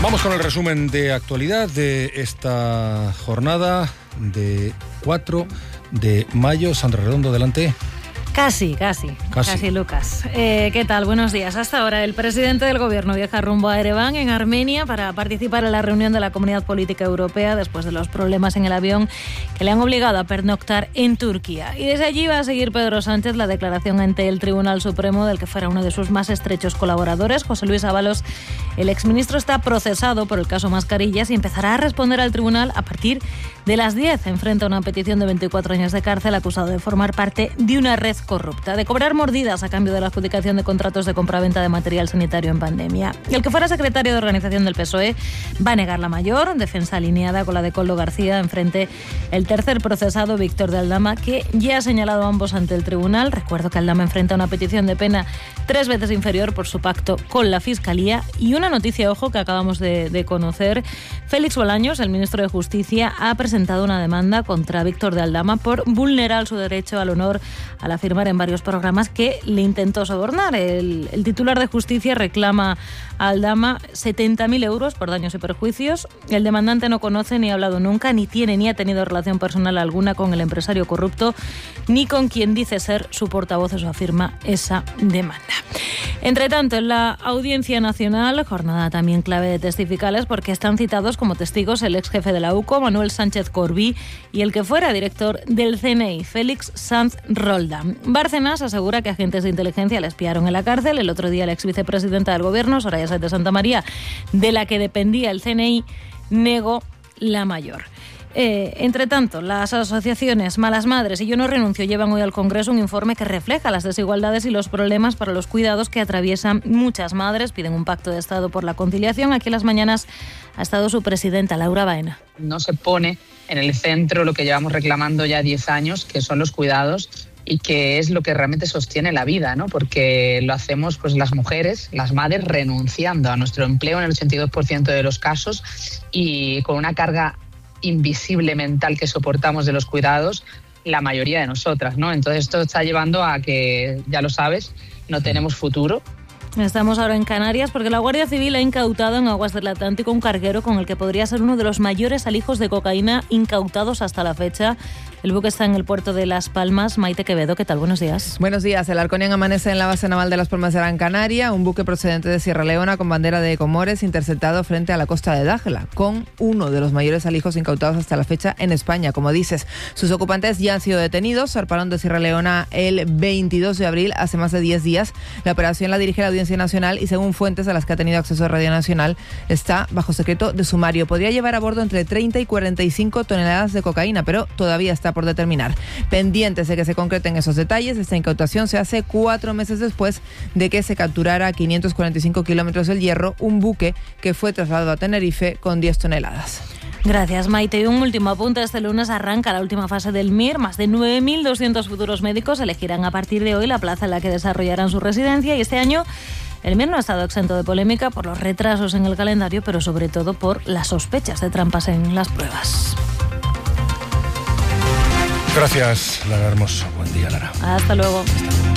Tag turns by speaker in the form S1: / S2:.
S1: Vamos con el resumen de actualidad de esta jornada de 4 de mayo. Sandra Redondo, adelante.
S2: Casi, Lucas. ¿Qué tal? Buenos días. Hasta ahora el presidente del gobierno viaja rumbo a Ereván, en Armenia, para participar en la reunión de la Comunidad Política Europea después de los problemas en el avión que le han obligado a pernoctar en Turquía. Y desde allí va a seguir Pedro Sánchez la declaración ante el Tribunal Supremo del que fuera uno de sus más estrechos colaboradores, José Luis Ábalos. El exministro está procesado por el caso Mascarillas y empezará a responder al tribunal a partir de las 10. Enfrenta una petición de 24 años de cárcel, acusado de formar parte de una red corrupta, de cobrar mordidas a cambio de la adjudicación de contratos de compraventa de material sanitario en pandemia. El que fuera secretario de organización del PSOE va a negar la mayor, defensa alineada con la de Koldo García. Enfrente el tercer procesado, Víctor de Aldama, que ya ha señalado a ambos ante el tribunal. Recuerdo que Aldama enfrenta una petición de pena 3 veces inferior por su pacto con la Fiscalía. Y una noticia, ojo, que acabamos de conocer: Félix Bolaños, el ministro de Justicia, ha presentado una demanda contra Víctor de Aldama por vulnerar su derecho al honor al afirmar en varios programas que le intentó sobornar. El titular de Justicia reclama a Aldama 70.000 euros por daños y perjuicios. El demandante no conoce ni ha hablado nunca, ni tiene ni ha tenido relación personal alguna con el empresario corrupto, ni con quien dice ser su portavoz. Eso afirma esa demanda. Entre tanto, en la Audiencia Nacional, jornada también clave de testificales, porque están citados como testigos el ex jefe de la UCO, Manuel Sánchez Corbí, y el que fuera director del CNI, Félix Sanz Roldán. Bárcenas asegura que agentes de inteligencia le espiaron en la cárcel. El otro día la ex vicepresidenta del Gobierno, Soraya Sáenz de Santamaría, de la que dependía el CNI, negó la mayor. Entre tanto, las asociaciones Malas Madres y Yo No Renuncio llevan hoy al Congreso un informe que refleja las desigualdades y los problemas para los cuidados que atraviesan muchas madres. Piden un pacto de Estado por la conciliación. Aquí en Las Mañanas ha estado su presidenta, Laura Baena.
S3: No se pone en el centro lo que llevamos reclamando ya 10 años, que son los cuidados, y que es lo que realmente sostiene la vida, ¿no? Porque lo hacemos pues las mujeres, las madres, renunciando a nuestro empleo en el 82% de los casos, y con una carga invisible mental que soportamos de los cuidados la mayoría de nosotras, ¿no? Entonces esto está llevando a que, ya lo sabes, no tenemos futuro.
S2: Estamos ahora en Canarias porque la Guardia Civil ha incautado en aguas del Atlántico un carguero con el que podría ser uno de los mayores alijos de cocaína incautados hasta la fecha. El buque está en el puerto de Las Palmas. Maite Quevedo, ¿qué tal? Buenos días.
S4: Buenos días. El Arconian amanece en la base naval de Las Palmas de Gran Canaria, un buque procedente de Sierra Leona con bandera de Comores, interceptado frente a la costa de Dájela, con uno de los mayores alijos incautados hasta la fecha en España. Como dices, sus ocupantes ya han sido detenidos. Zarparon de Sierra Leona el 22 de abril, hace más de 10 días. La operación la dirige la Audiencia Nacional y, según fuentes a las que ha tenido acceso a Radio Nacional, está bajo secreto de sumario. Podría llevar a bordo entre 30 y 45 toneladas de cocaína, pero todavía está por determinar. Pendientes de que se concreten esos detalles, esta incautación se hace 4 meses después de que se capturara a 545 kilómetros del Hierro un buque que fue trasladado a Tenerife con 10 toneladas.
S2: Gracias, Maite. Y un último apunte. Este lunes arranca la última fase del MIR. Más de 9.200 futuros médicos elegirán a partir de hoy la plaza en la que desarrollarán su residencia, y este año el MIR no ha estado exento de polémica por los retrasos en el calendario, pero sobre todo por las sospechas de trampas en las pruebas.
S1: Gracias, Lara Hermoso. Buen día, Lara.
S2: Hasta luego.